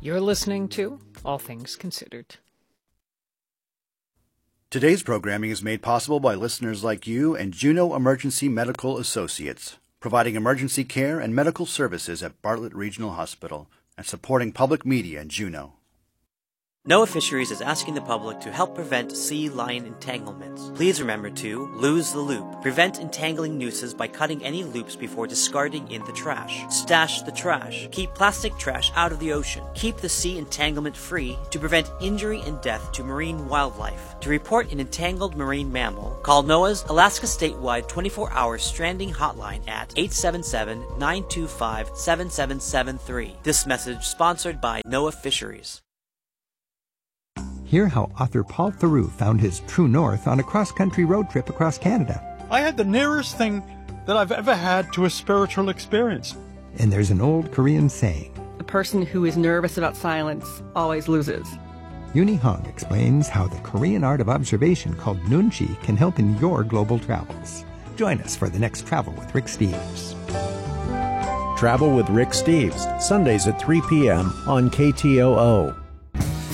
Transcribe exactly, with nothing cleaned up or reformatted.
You're listening to All Things Considered. Today's programming is made possible by listeners like you and Juneau Emergency Medical Associates, providing emergency care and medical services at Bartlett Regional Hospital and supporting public media in Juneau. NOAA Fisheries is asking the public to help prevent sea lion entanglements. Please remember to lose the loop. Prevent entangling nooses by cutting any loops before discarding in the trash. Stash the trash. Keep plastic trash out of the ocean. Keep the sea entanglement free to prevent injury and death to marine wildlife. To report an entangled marine mammal, call NOAA's Alaska Statewide twenty-four hour stranding hotline at eight seven seven, nine two five, seven seven seven three. This message sponsored by NOAA Fisheries. Hear how author Paul Theroux found his true north on a cross-country road trip across Canada. I had the nearest thing that I've ever had to a spiritual experience. And there's an old Korean saying, the person who is nervous about silence always loses. Uni Hong explains how the Korean art of observation called Nunchi can help in your global travels. Join us for the next Travel with Rick Steves. Travel with Rick Steves, Sundays at three p.m. on K T O O.